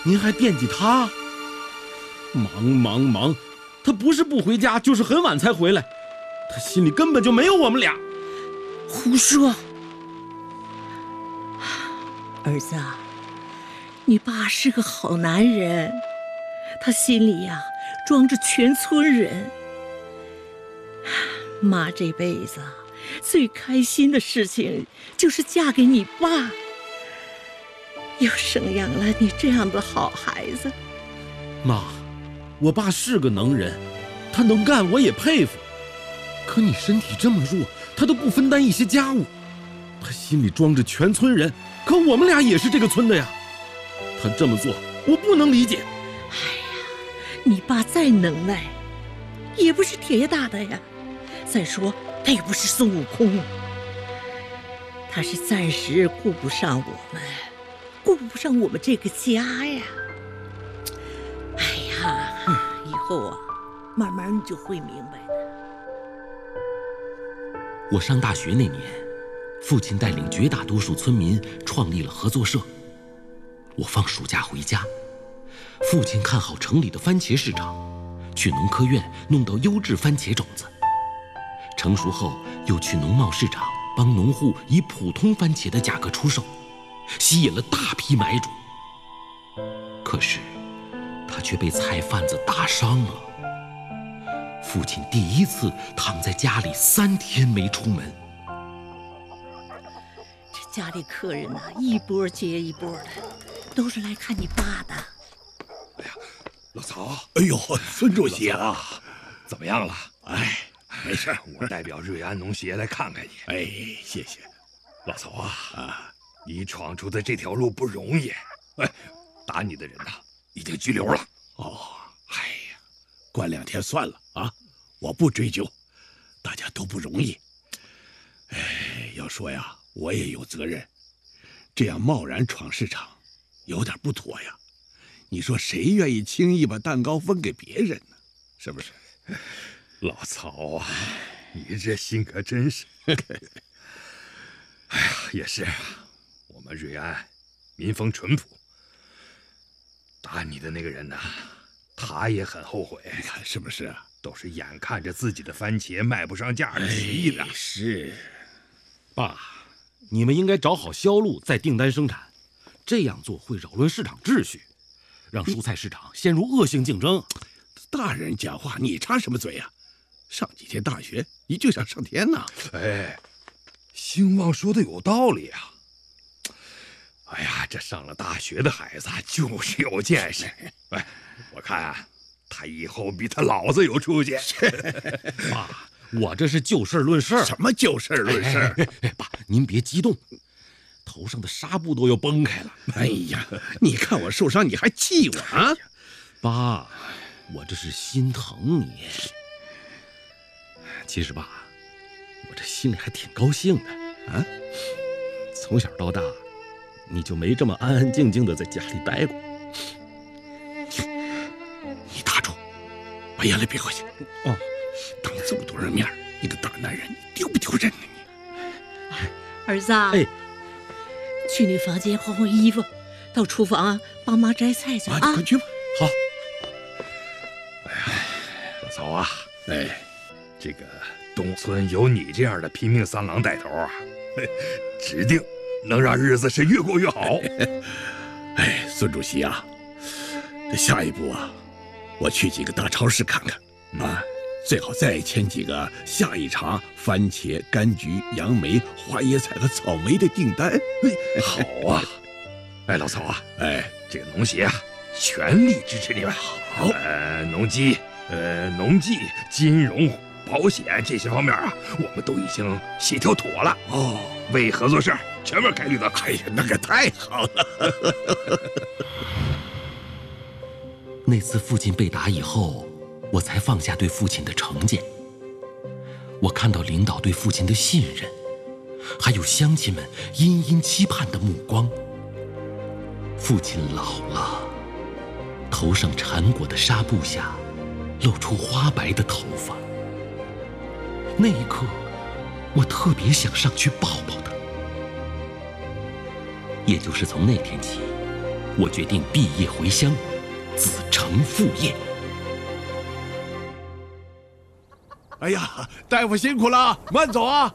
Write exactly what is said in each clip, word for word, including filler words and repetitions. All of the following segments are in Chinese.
您还惦记他？忙忙忙，他不是不回家，就是很晚才回来。他心里根本就没有我们俩。 胡说！儿子，你爸是个好男人，他心里呀装着全村人。妈这辈子最开心的事情就是嫁给你爸，又生养了你这样的好孩子。 妈，我爸是个能人，他能干我也佩服。可你身体这么弱，他都不分担一些家务。他心里装着全村人，可我们俩也是这个村的呀。他这么做，我不能理解。 哎呀，你爸再能耐，也不是铁大的呀。再说，他也不是孙悟空，他是暂时顾不上我们，顾不上我们这个家呀。哎呀，以后啊，慢慢你就会明白的。 我上大学那年，父亲带领绝大多数村民创立了合作社。我放暑假回家，父亲看好城里的番茄市场，去农科院弄到优质番茄种子，成熟后又去农贸市场帮农户以普通番茄的价格出售，吸引了大批买主。可是他却被菜贩子打伤了。父亲第一次躺在家里三天没出门。 这家里客人呢、啊，一波接一波的，都是来看你爸的。 哎呀，老曹， 哎呦，孙主席啊， 怎么样了？ 哎，没事， 我代表瑞安农协来看看你。 哎，谢谢。 老曹啊，啊，你闯出的这条路不容易。哎，打你的人呐，已经拘留了。 哦，哎呀，关两天算了啊，我不追究，大家都不容易。哎，要说呀，我也有责任，这样贸然闯市场，有点不妥呀。你说谁愿意轻易把蛋糕分给别人呢？是不是？ 老曹啊，你这心可真是……哎呀，也是啊，我们瑞安民风淳朴，打你的那个人呢，他也很后悔。 你看是不是啊？ 都是眼看着自己的番茄卖不上价急的。 哎、是， 爸，你们应该找好销路再订单生产，这样做会扰乱市场秩序，让蔬菜市场陷入恶性竞争。 大人讲话，你插什么嘴呀、啊？上几天大学，你就想上天呐？ 哎，兴旺说的有道理啊。哎呀，这上了大学的孩子就是有见识。哎，我看啊，他以后比他老子有出息。 爸，我这是就事论事。 什么就事论事？ 哎哎哎，爸，您别激动，头上的纱布都要崩开了。 哎呀，你看我受伤，你还气我啊？ 爸，我这是心疼你。其实爸，我这心里还挺高兴的啊。从小到大，你就没这么安安静静的在家里待过。 你打住，把眼泪憋回去。 哦， 当这么多人面，一个大男人，你丢不丢人呢？ 你，儿子，哎，去你房间换换衣服，到厨房帮忙摘菜去啊！ 啊，快去吧。 好。 哎呀，老曹啊， 哎， 这个东村有你这样的拼命三郎带头啊，指定能让日子是越过越好。 哎，孙主席啊，这下一步啊，我去几个大超市看看、嗯、啊，最好再签几个下一茬番茄、柑橘、杨梅、花椰菜和草莓的订单。 好啊，哎，老曹啊， 哎， 这个农协啊，全力支持你们。 好， 呃，农机、呃，农技、金融、保险这些方面啊，我们都已经协调妥了。 哦， 为合作社全面开绿灯。 哎呀，那可太好了！ 那次父亲被打以后，我才放下对父亲的成见。我看到领导对父亲的信任，还有乡亲们殷殷期盼的目光。父亲老了，头上缠裹的纱布下露出花白的头发。那一刻，我特别想上去抱抱他。也就是从那天起， 我决定毕业回乡，子承父业。 哎呀，大夫辛苦了，慢走啊！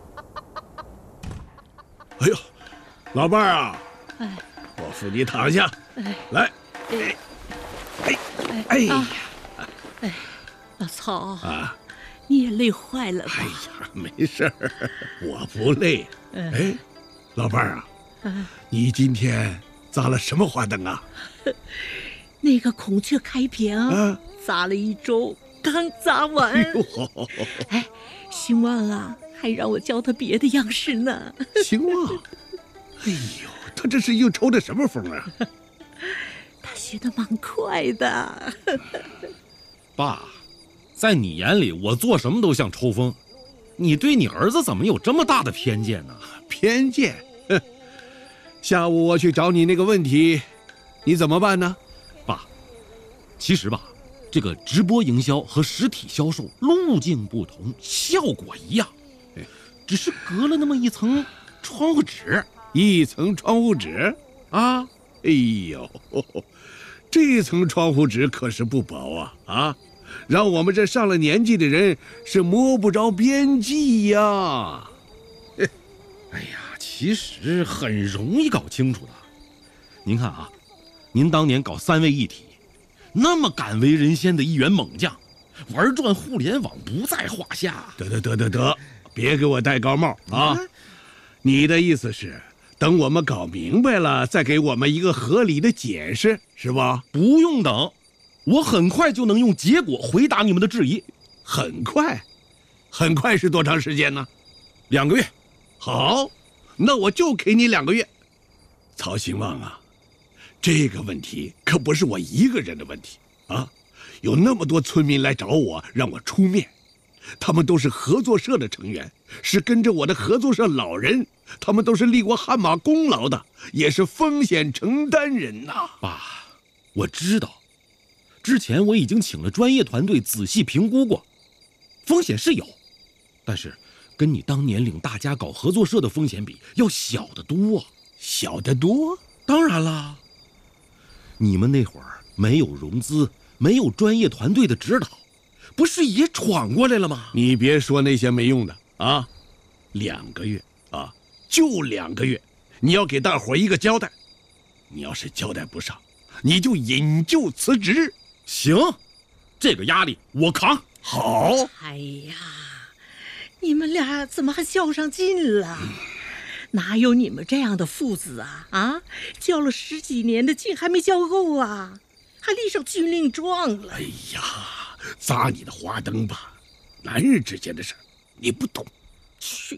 哎呦，老伴儿啊， 哎， 我扶你躺下， 哎， 来，哎，哎，哎呀， 哎，老曹啊， 你也累坏了吧？ 哎呀，没事儿，我不累。哎，老伴儿啊， 嗯， 你今天砸了什么花灯啊？ 那个孔雀开屏， 啊， 砸了一周，刚砸完。 哎呦， 哎，兴旺啊，还让我教他别的样式呢。 兴旺，哎呦，他这是又抽的什么风啊？ 他学的蛮快的。 爸，在你眼里，我做什么都像抽风，你对你儿子怎么有这么大的偏见呢？ 偏见？哼！下午我去找你那个问题，你怎么办呢？ 爸，其实吧，这个直播营销和实体销售路径不同，效果一样，只是隔了那么一层窗户纸。 一层窗户纸啊！ 哎呦，这层窗户纸可是不薄啊啊！让我们这上了年纪的人是摸不着边际呀。 哎呀，其实很容易搞清楚的。您看啊，您当年搞三位一体，那么敢为人先的一员猛将，玩转互联网不在话下。 得得得得得，别给我戴高帽啊！你的意思是，等我们搞明白了，再给我们一个合理的解释，是吧？ 不用等，我很快就能用结果回答你们的质疑。 很快，很快是多长时间呢？ 两个月。 好，那我就给你两个月。曹兴旺啊，这个问题可不是我一个人的问题啊，有那么多村民来找我，让我出面，他们都是合作社的成员，是跟着我的合作社老人，他们都是立过汗马功劳的，也是风险承担人呐。 爸，我知道，之前我已经请了专业团队仔细评估过，风险是有，但是跟你当年领大家搞合作社的风险比要小得多。 小得多？ 当然啦，你们那会儿没有融资，没有专业团队的指导，不是也闯过来了吗？ 你别说那些没用的啊，两个月啊，就两个月，你要给大伙一个交代。你要是交代不上，你就引咎辞职。 行，这个压力我扛。 好。 哎呀，你们俩怎么还较上劲了？哪有你们这样的父子啊？啊，较了十几年的劲还没较够啊，还立上军令状了。 哎呀，砸你的花灯吧，男人之间的事儿你不懂。去。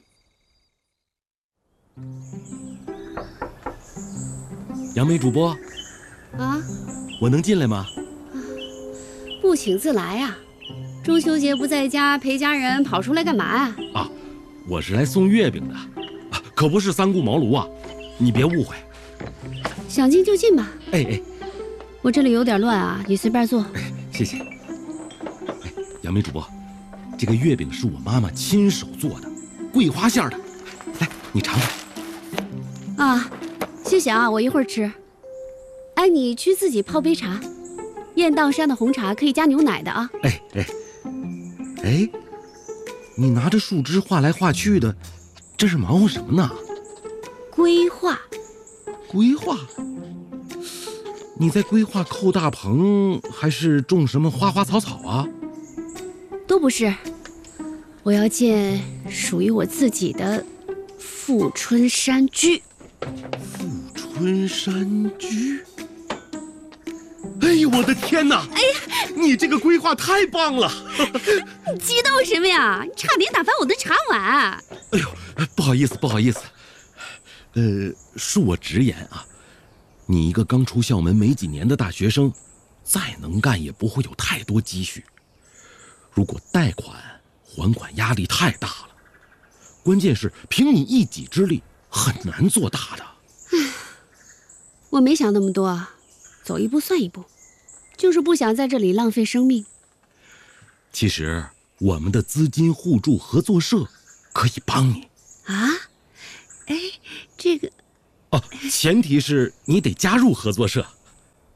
杨梅主播， 啊， 我能进来吗？ 不请自来呀、啊！中秋节不在家陪家人，跑出来干嘛呀、 啊？啊，我是来送月饼的，啊，可不是三顾茅庐啊，你别误会。 想进就进吧。 哎哎， 我这里有点乱啊，你随便坐。 哎，谢谢。哎，杨梅主播，这个月饼是我妈妈亲手做的，桂花馅的，来，你尝尝。 啊，谢谢啊，我一会儿吃。哎，你去自己泡杯茶，雁荡山的红茶可以加牛奶的啊。 哎哎哎，你拿着树枝画来画去的，这是忙活什么呢？ 规划。 规划？你在规划扣大棚，还是种什么花花草草啊？ 都不是，我要建属于我自己的富春山居。 富春山居？哎呦，我的天哪！哎呀，你这个规划太棒了！ 激动什么呀？你差点打翻我的茶碗！ 哎呦，不好意思，不好意思。呃，恕我直言啊，你一个刚出校门没几年的大学生，再能干也不会有太多积蓄。如果贷款还款压力太大了，关键是凭你一己之力很难做大的。 唉，我没想那么多，走一步算一步，就是不想在这里浪费生命。 其实我们的资金互助合作社可以帮你啊。哎，这个哦，前提是你得加入合作社。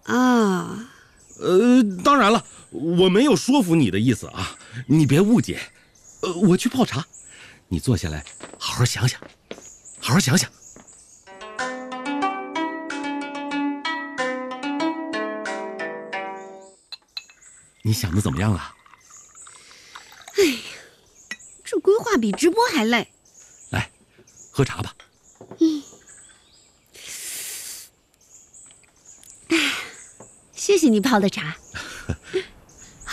啊。 呃，当然了，我没有说服你的意思啊，你别误解。呃，我去泡茶，你坐下来，好好想想，好好想想。你想的怎么样啊？ 哎呀，这规划比直播还累。 来，喝茶吧。 嗯。哎，谢谢你泡的茶。啊，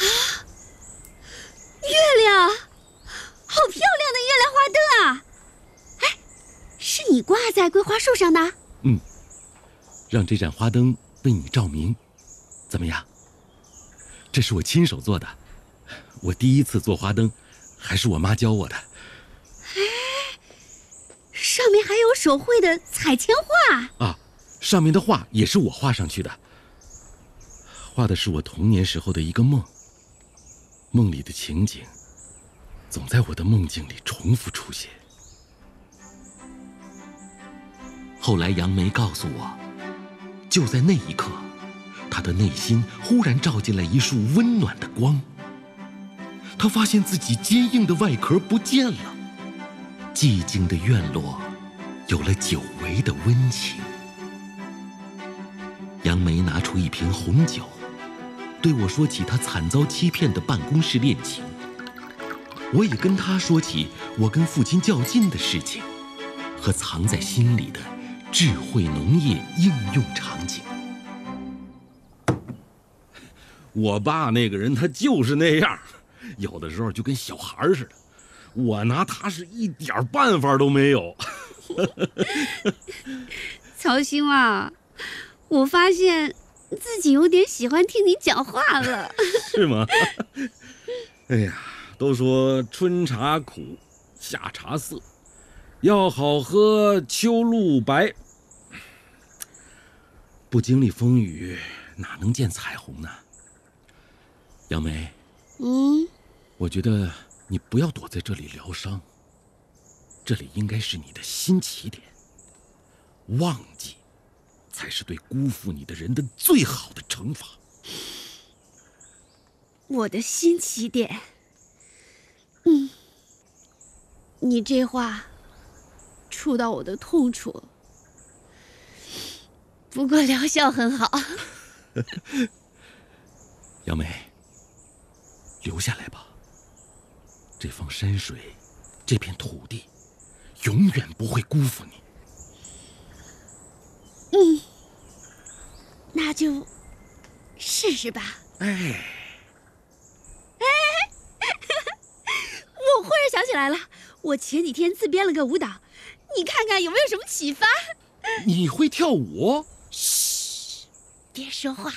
月亮，好漂亮的月亮花灯啊！哎，是你挂在桂花树上的？ 嗯，让这盏花灯为你照明，怎么样？这是我亲手做的，我第一次做花灯，还是我妈教我的。 哎，上面还有手绘的彩铅画啊，上面的画也是我画上去的，画的是我童年时候的一个梦，梦里的情景总在我的梦境里重复出现。 后来杨梅告诉我，就在那一刻，他的内心忽然照进来一束温暖的光。他发现自己坚硬的外壳不见了，寂静的院落有了久违的温情。杨梅拿出一瓶红酒，对我说起她惨遭欺骗的办公室恋情。我也跟她说起我跟父亲较劲的事情，和藏在心里的智慧农业应用场景。 我爸那个人他就是那样，有的时候就跟小孩似的，我拿他是一点办法都没有。 曹兴啊，我发现自己有点喜欢听你讲话了。 是吗？哎呀，都说春茶苦，夏茶涩，要好喝秋露白。不经历风雨，哪能见彩虹呢？杨梅， 嗯， 我觉得你不要躲在这里疗伤，这里应该是你的新起点。忘记，才是对辜负你的人的最好的惩罚。 我的新起点。嗯，你这话触到我的痛处了，不过疗效很好。 杨梅，留下来吧。这方山水，这片土地，永远不会辜负你。 嗯，那就试试吧。 哎， 哎，我忽然想起来了，我前几天自编了个舞蹈，你看看有没有什么启发？ 你会跳舞？ 嘘，别说话。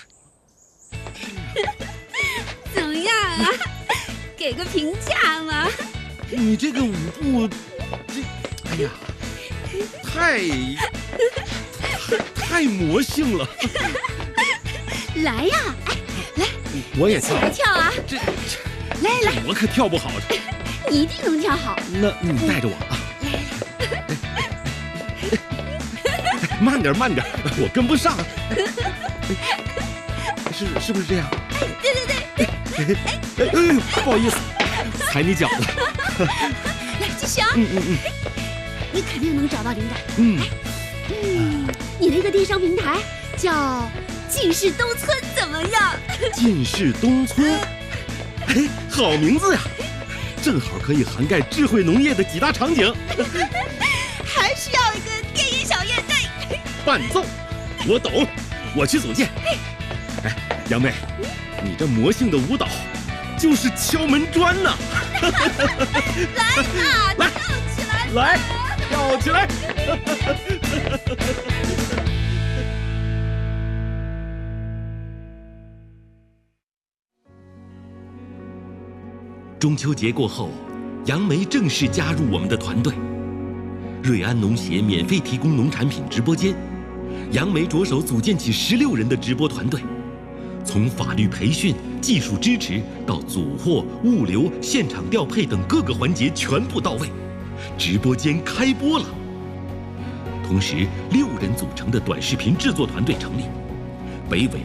怎么样啊？给个评价嘛。 你这个舞步，这，哎呀，太太魔性了。 来呀，哎，来， 我也跳， 来跳啊！ 这， 来来， 我可跳不好。 你一定能跳好。 那你带着我啊。慢点，慢点，我跟不上。是是不是这样？ 对对对。 哎哎呦，不好意思，踩你脚了。 来，继续啊。 嗯嗯嗯。 你肯定能找到灵感。 嗯。 嗯，你那个电商平台叫进士东村怎么样？ 进士东村，哎，好名字呀！正好可以涵盖智慧农业的几大场景。 还需要一个电音小乐队。 伴奏，我懂，我去组建。哎，杨梅，你这魔性的舞蹈，就是敲门砖呐！ 来啊， 来， 跳起来！ 来，跳起来！ 中秋节过后，杨梅正式加入我们的团队。瑞安农协免费提供农产品直播间，杨梅着手组建起十六人的直播团队，从法律培训、技术支持到组货、物流、现场调配等各个环节全部到位，直播间开播了。同时，六人组成的短视频制作团队成立，北纬